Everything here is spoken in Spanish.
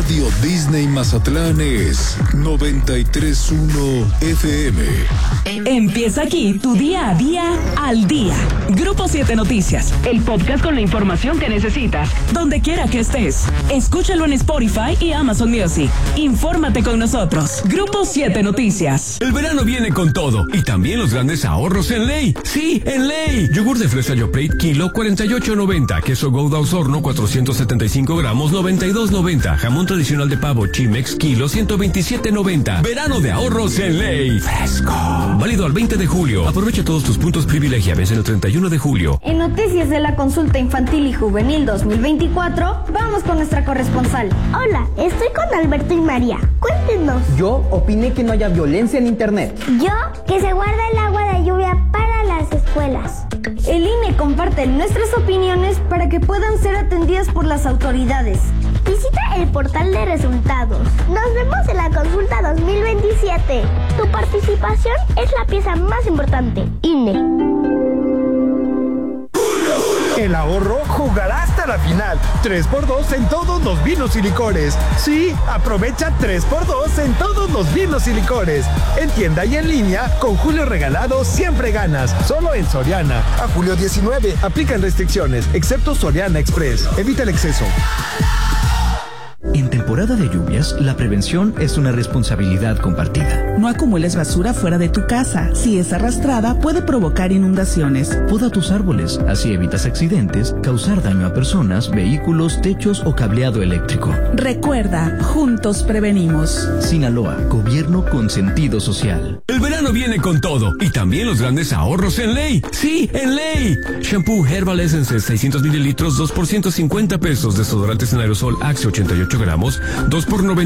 Radio Disney Mazatlán es 93.1 FM. Empieza aquí tu día a día al día. Grupo 7 Noticias, el podcast con la información que necesitas, donde quiera que estés. Escúchalo en Spotify y Amazon Music. Infórmate con nosotros. Grupo 7 Noticias. El verano viene con todo y también los grandes ahorros en Ley. Sí, en Ley. Yogur de fresa Yoplait, kilo 48.90. Queso Gouda Osorno 475 gramos 92.90. Jamón tradicional de pavo Chimex, kilo 127.90. Verano de ahorros en Ley. Fresco. Válido al 20 de julio. Aprovecha todos tus puntos privilegia. Vence el 31 de julio. En noticias de la consulta infantil y juvenil 2024, vamos con nuestra corresponsal. Hola, estoy con Alberto y María. Cuéntenos. Yo opiné que no haya violencia en internet. Yo, que se guarda el agua de lluvia para las escuelas. El INE comparte nuestras opiniones para que puedan ser atendidas por las autoridades. Visita el portal de resultados. Nos vemos en la consulta 2027. Tu participación es la pieza más importante. INE. El ahorro jugará hasta la final. 3x2 en todos los vinos y licores. Sí, aprovecha 3x2 en todos los vinos y licores. En tienda y en línea, con Julio Regalado siempre ganas. Solo en Soriana. A julio 19, aplican restricciones, excepto Soriana Express. Evita el exceso. En temporada de lluvias, la prevención es una responsabilidad compartida. No acumules basura fuera de tu casa. Si es arrastrada, puede provocar inundaciones. Poda tus árboles, así evitas accidentes, causar daño a personas, vehículos, techos o cableado eléctrico. Recuerda, juntos prevenimos. Sinaloa, gobierno con sentido social. El verano viene con todo y también los grandes ahorros en Ley. Sí, en Ley. Shampoo Herbal Essence 600 mililitros, 2 por 150 pesos. Desodorantes en aerosol Axe 88 gramos, 2 por 90.